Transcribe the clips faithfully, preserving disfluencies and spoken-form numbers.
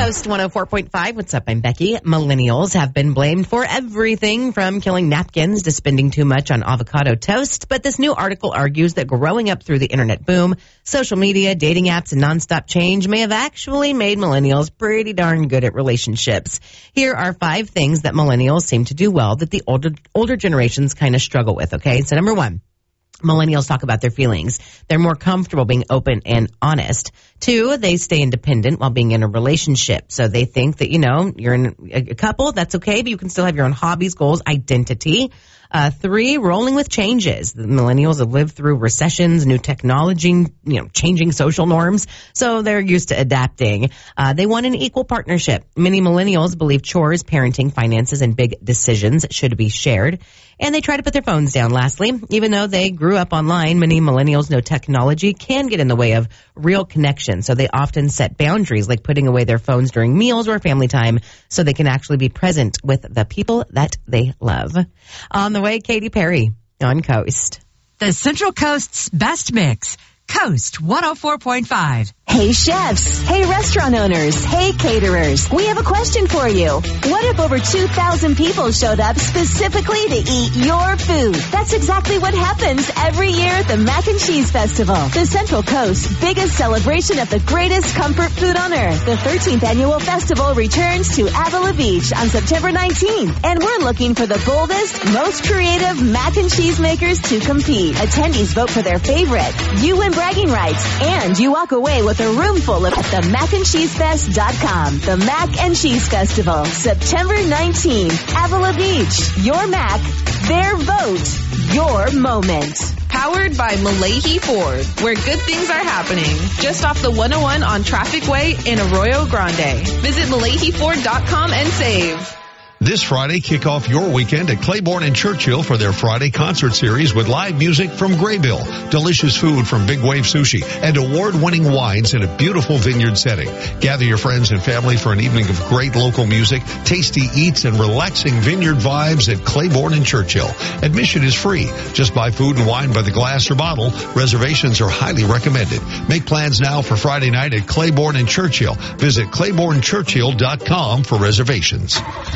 Toast one oh four point five. What's up? I'm Becky. Millennials have been blamed for everything from killing napkins to spending too much on avocado toast. But this new article argues that growing up through the internet boom, social media, dating apps, and nonstop change may have actually made millennials pretty darn good at relationships. Here are five things that millennials seem to do well that the older, older generations kind of struggle with, okay? So number one. Millennials talk about their feelings. They're more comfortable being open and honest. Two, they stay independent while being in a relationship. So they think that, you know, you're in a couple, that's okay, but you can still have your own hobbies, goals, identity. Uh, three, rolling with changes. The millennials have lived through recessions, new technology, you know, changing social norms. So they're used to adapting. Uh, they want an equal partnership. Many millennials believe chores, parenting, finances, and big decisions should be shared. And they try to put their phones down. Lastly, even though they grew up online, many millennials know technology can get in the way of real connection. So they often set boundaries, like putting away their phones during meals or family time so they can actually be present with the people that they love. On the way, Katy Perry on Coast. The Central Coast's best mix. Coast one oh four point five. Hey chefs, hey restaurant owners, hey caterers, we have a question for you. What if over two thousand people showed up specifically to eat your food? That's exactly what happens every year at the Mac and Cheese Festival, the Central Coast's biggest celebration of the greatest comfort food on earth. The thirteenth annual festival returns to Avila Beach on September nineteenth, and we're looking for the boldest, most creative mac and cheese makers to compete. Attendees vote for their favorite. You win bragging rights, and you walk away with a room full of the mac and cheese fest dot com. The Mac and Cheese Festival, September nineteenth, Avila Beach. Your Mac, their vote, your moment. Powered by Malahi Ford, where good things are happening. Just off the one oh one on Traffic Way in Arroyo Grande. Visit Malahi Ford dot com and save. This Friday, kick off your weekend at Claiborne and Churchill for their Friday concert series with live music from Graybill, delicious food from Big Wave Sushi, and award-winning wines in a beautiful vineyard setting. Gather your friends and family for an evening of great local music, tasty eats, and relaxing vineyard vibes at Claiborne and Churchill. Admission is free. Just buy food and wine by the glass or bottle. Reservations are highly recommended. Make plans now for Friday night at Claiborne and Churchill. Visit Claiborne Churchill dot com for reservations.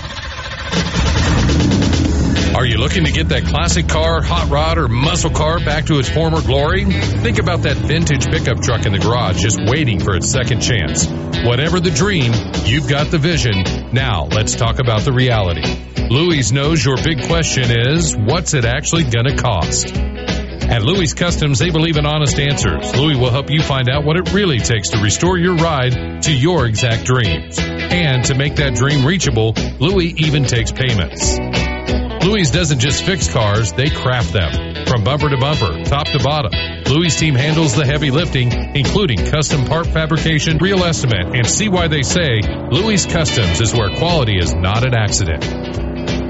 Are you looking to get that classic car, hot rod, or muscle car back to its former glory? Think about that vintage pickup truck in the garage just waiting for its second chance. Whatever the dream, you've got the vision. Now, let's talk about the reality. Louis knows your big question is, what's it actually going to cost? At Louis Customs, they believe in honest answers. Louis will help you find out what it really takes to restore your ride to your exact dreams. And to make that dream reachable, Louis even takes payments. Louis doesn't just fix cars, they craft them. From bumper to bumper, top to bottom, Louis' team handles the heavy lifting, including custom part fabrication, real estimate, and see why they say Louis Customs is where quality is not an accident.